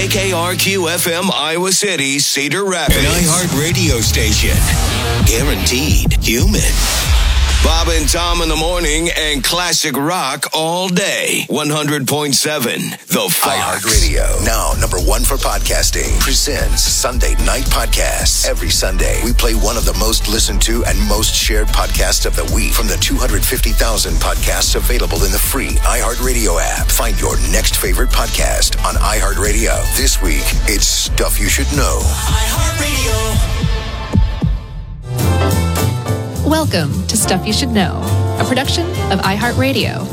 KKRQ-FM, Iowa City, Cedar Rapids. An iHeart radio station. Guaranteed human. Bob and Tom in the morning and classic rock all day. 100.7 The Fox. iHeart Radio, now number one for podcasting, presents Sunday Night Podcasts. Every Sunday, we play one of the most listened to and most shared podcasts of the week from the 250,000 podcasts available in the free iHeart Radio app. Find your next favorite podcast on iHeart Radio. This week, it's Stuff You Should Know. iHeart Radio. Welcome to Stuff You Should Know, a production of iHeartRadio.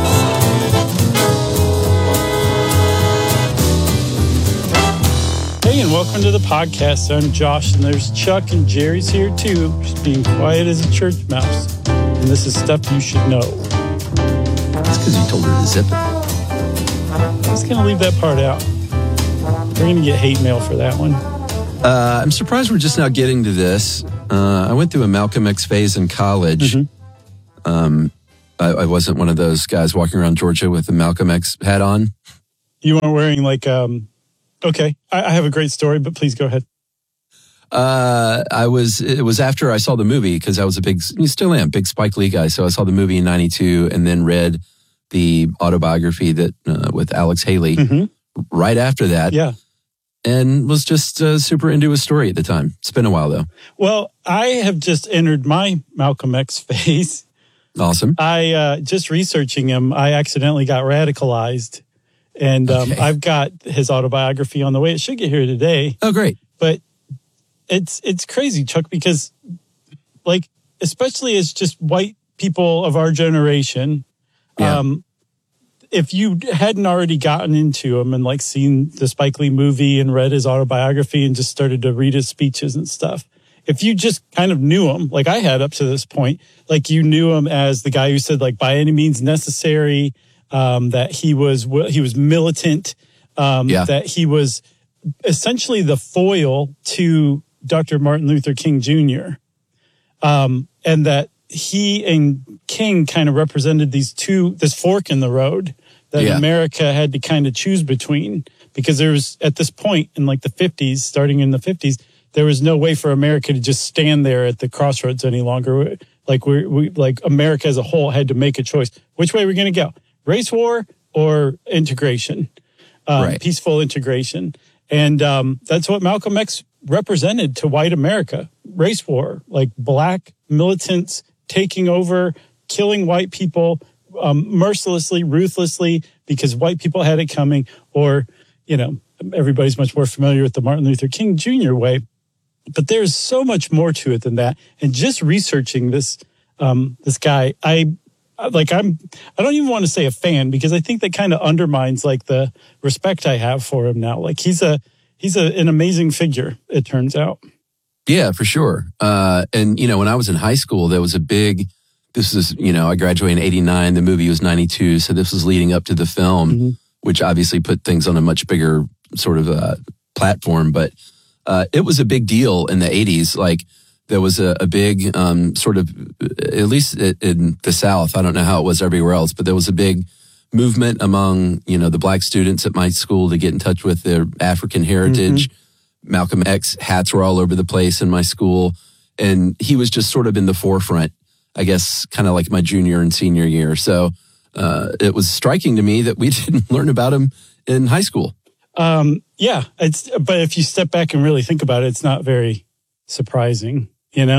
Hey, and welcome to the podcast. I'm Josh, and there's Chuck and Jerry's here too, just being quiet as a church mouse. And this is Stuff You Should Know. That's because you told her to zip it. I'm just going to leave that part out. We're going to get hate mail for that one. I'm surprised we're just now getting to this. I went through a Malcolm X phase in college. Mm-hmm. I wasn't one of those guys walking around Georgia with a Malcolm X hat on. You weren't wearing like, okay, I have a great story, but please go ahead. It was after I saw the movie, because I was big Spike Lee guy. So I saw the movie in 92 and then read the autobiography that with Alex Haley right after that. Yeah. And was just super into his story at the time. It's been a while, though. Well, I have just entered my Malcolm X phase. Awesome. Just researching him, I accidentally got radicalized. And I've got his autobiography on the way. It should get here today. Oh, great. But it's crazy, Chuck, because, like, especially as just white people of our generation, if you hadn't already gotten into him and like seen the Spike Lee movie and read his autobiography and just started to read his speeches and stuff, if you just kind of knew him, like I had up to this point, like you knew him as the guy who said like by any means necessary, that he was militant, that he was essentially the foil to Dr. Martin Luther King Jr., and that he and King kind of represented this fork in the road that America had to kind of choose between, because there was, at this point in like the 50s, starting in the 50s, there was no way for America to just stand there at the crossroads any longer. Like we America as a whole had to make a choice. Which way we're going to go? Race war or integration? Peaceful integration. And that's what Malcolm X represented to white America. Race war, like black militants taking over, killing white people mercilessly, ruthlessly, because white people had it coming. Or, everybody's much more familiar with the Martin Luther King Jr. way. But there's so much more to it than that. And just researching this guy, I don't even want to say a fan, because I think that kind of undermines like the respect I have for him now. Like he's an amazing figure, it turns out. Yeah, for sure. And, when I was in high school, there was I graduated in 89, the movie was 92. So this was leading up to the film, which obviously put things on a much bigger sort of platform. But it was a big deal in the 80s. Like there was a big sort of, at least in the South, I don't know how it was everywhere else, but there was a big movement among, the black students at my school to get in touch with their African heritage. Malcolm X hats were all over the place in my school. And he was just sort of in the forefront, I guess, kind of like my junior and senior year. So it was striking to me that we didn't learn about him in high school. But if you step back and really think about it, it's not very surprising,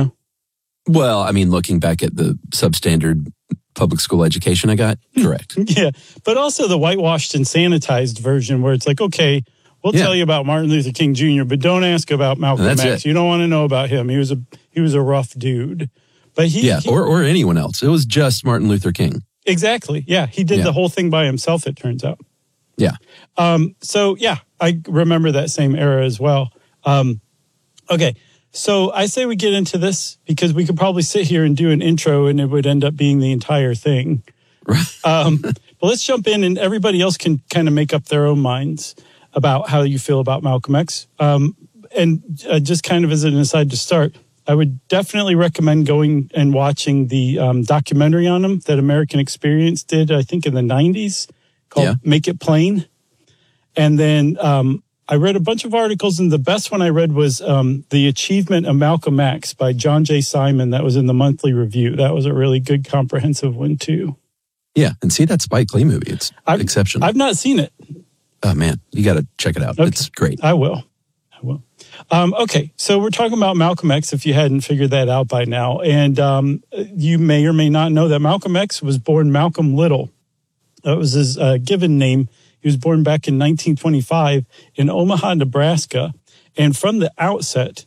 Well, I mean, looking back at the substandard public school education I got, correct. Yeah, but also the whitewashed and sanitized version where it's like, okay, we'll tell you about Martin Luther King Jr., but don't ask about Malcolm X. You don't want to know about him. He was a rough dude. But or anyone else. It was just Martin Luther King. Exactly. Yeah, he did the whole thing by himself, it turns out. Yeah. I remember that same era as well. Okay, so I say we get into this because we could probably sit here and do an intro and it would end up being the entire thing. But let's jump in and everybody else can kind of make up their own minds about how you feel about Malcolm X. Just kind of as an aside to start, I would definitely recommend going and watching the documentary on him that American Experience did, I think in the 90s, called Make It Plain. And then I read a bunch of articles, and the best one I read was The Achievement of Malcolm X by John J. Simon. That was in the Monthly Review. That was a really good, comprehensive one, too. Yeah, and see that Spike Lee movie. It's exceptional. I've not seen it. Oh, man, you got to check it out. Okay. It's great. I will. Okay, so we're talking about Malcolm X, if you hadn't figured that out by now. And you may or may not know that Malcolm X was born Malcolm Little. That was his given name. He was born back in 1925 in Omaha, Nebraska. And from the outset,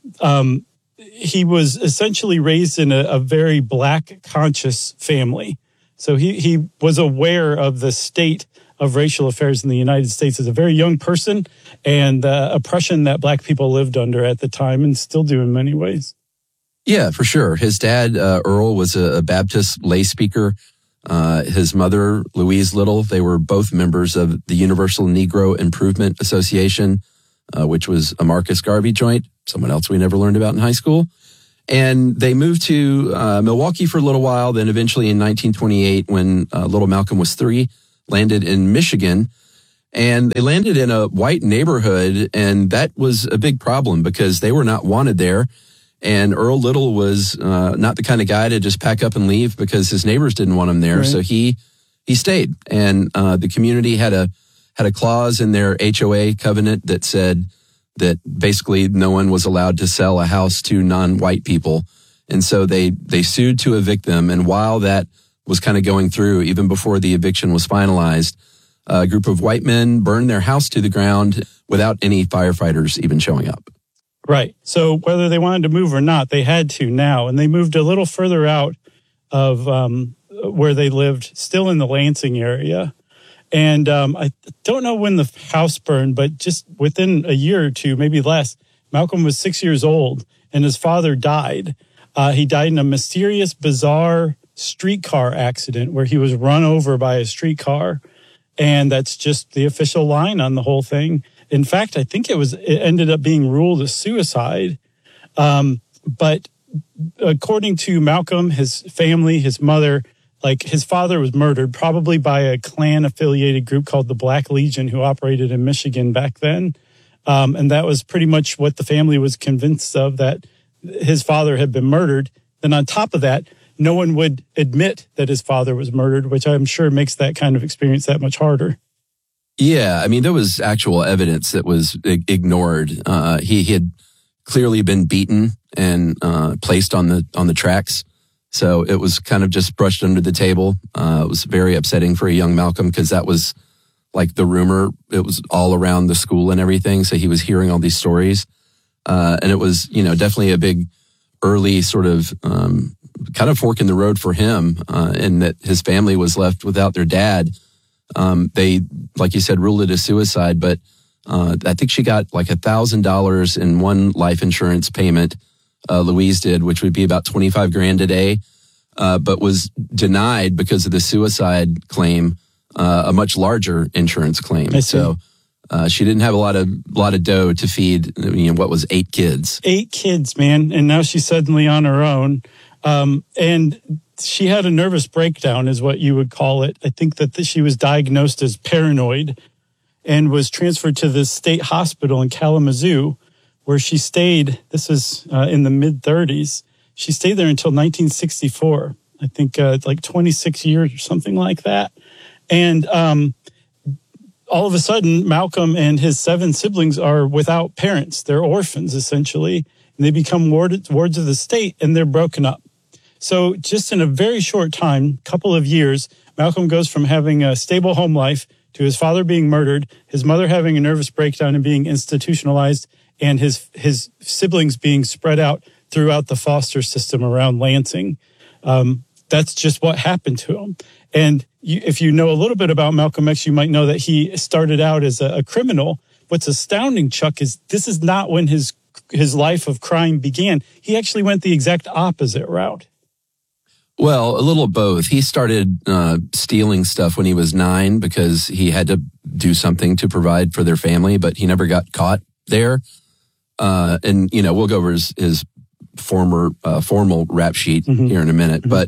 he was essentially raised in a very Black conscious family. So he was aware of the state of racial affairs in the United States as a very young person and the oppression that Black people lived under at the time and still do in many ways. Yeah, for sure. His dad, Earl, was a Baptist lay speaker. His mother, Louise Little, they were both members of the Universal Negro Improvement Association, which was a Marcus Garvey joint, someone else we never learned about in high school. And they moved to Milwaukee for a little while. Then eventually in 1928, when little Malcolm was 3, landed in Michigan. And they landed in a white neighborhood, and that was a big problem because they were not wanted there. And Earl Little was not the kind of guy to just pack up and leave because his neighbors didn't want him there. Right. So he stayed. And the community had a clause in their HOA covenant that said that basically no one was allowed to sell a house to non-white people. And so they sued to evict them. And while that was kind of going through, even before the eviction was finalized, a group of white men burned their house to the ground without any firefighters even showing up. Right. So whether they wanted to move or not, they had to now. And they moved a little further out of where they lived, still in the Lansing area. And I don't know when the house burned, but just within a year or two, maybe less, Malcolm was 6 years old and his father died. He died in a mysterious, bizarre streetcar accident where he was run over by a streetcar. And that's just the official line on the whole thing. In fact, I think it ended up being ruled a suicide. But according to Malcolm, his family, his mother, like his father was murdered probably by a Klan-affiliated group called the Black Legion who operated in Michigan back then. And that was pretty much what the family was convinced of, that his father had been murdered. Then on top of that, no one would admit that his father was murdered, which I'm sure makes that kind of experience that much harder. Yeah, I mean, there was actual evidence that was ignored. He had clearly been beaten and placed on the tracks. So it was kind of just brushed under the table. It was very upsetting for a young Malcolm because that was like the rumor. It was all around the school and everything. So he was hearing all these stories. And it was, definitely a big early sort of kind of fork in the road for him, in that his family was left without their dad. They, like you said, ruled it a suicide, but I think she got like $1,000 in one life insurance payment. Louise did, which would be about $25,000 a day, but was denied because of the suicide claim, a much larger insurance claim. So she didn't have a lot of dough to feed, what was 8 kids. 8 kids, man. And now she's suddenly on her own. And she had a nervous breakdown is what you would call it. I think that she was diagnosed as paranoid and was transferred to the state hospital in Kalamazoo, where she stayed. This was in the mid-30s. She stayed there until 1964. I think like 26 years or something like that. And all of a sudden, Malcolm and his 7 siblings are without parents. They're orphans, essentially. And they become wards of the state, and they're broken up. So just in a very short time, couple of years, Malcolm goes from having a stable home life to his father being murdered, his mother having a nervous breakdown and being institutionalized, and his siblings being spread out throughout the foster system around Lansing. That's just what happened to him. And if you know a little bit about Malcolm X, you might know that he started out as a criminal. What's astounding, Chuck, is this is not when his life of crime began. He actually went the exact opposite route. Well, a little of both. He started stealing stuff when he was 9 because he had to do something to provide for their family, but he never got caught there. And, we'll go over his formal rap sheet here in a minute. But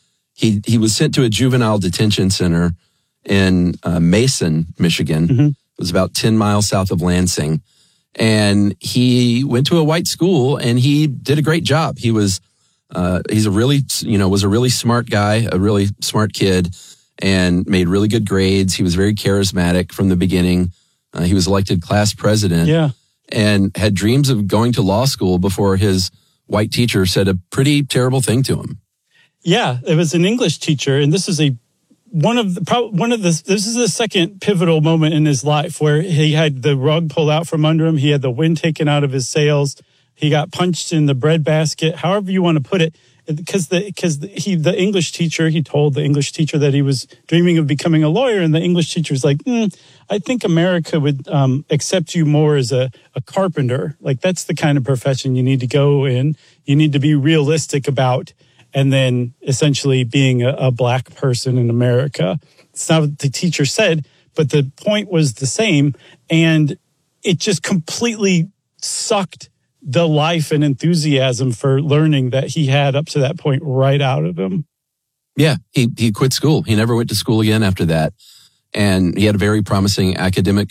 he was sent to a juvenile detention center in Mason, Michigan. It was about 10 miles south of Lansing. And he went to a white school and he did a great job. He's a really smart guy, a really smart kid, and made really good grades. He was very charismatic from the beginning. He was elected class president. Yeah. And had dreams of going to law school before his white teacher said a pretty terrible thing to him. Yeah, it was an English teacher, and this is this is the second pivotal moment in his life where he had the rug pulled out from under him. He had the wind taken out of his sails. He got punched in the breadbasket, however you want to put it. Because the English teacher, he told the English teacher that he was dreaming of becoming a lawyer, and the English teacher was like, I think America would accept you more as a carpenter. Like, that's the kind of profession you need to go in. You need to be realistic about, and then essentially being a black person in America. It's not what the teacher said, but the point was the same, and it just completely sucked the life and enthusiasm for learning that he had up to that point right out of him. Yeah, he quit school. He never went to school again after that. And he had a very promising academic